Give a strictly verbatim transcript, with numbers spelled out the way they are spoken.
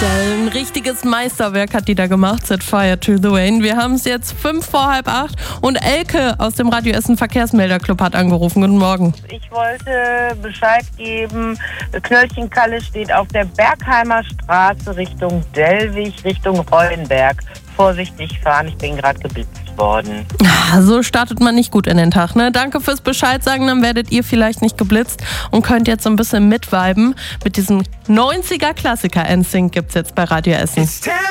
Ein richtiges Meisterwerk hat die da gemacht, Set Fire to the Rain. Wir haben es jetzt fünf vor halb acht und Elke aus dem Radio Essen Verkehrsmelderclub hat angerufen. Guten Morgen. Ich wollte Bescheid geben, Knöllchenkalle steht auf der Bergheimer Straße Richtung Dellwig, Richtung Reuenberg. Vorsichtig fahren, ich bin gerade geblitzt worden. So startet man nicht gut in den Tag, ne? Danke fürs Bescheid sagen, dann werdet ihr vielleicht nicht geblitzt und könnt jetzt so ein bisschen mitviben. Mit diesem neunziger Klassiker N Sync gibt's jetzt bei Radio Essen.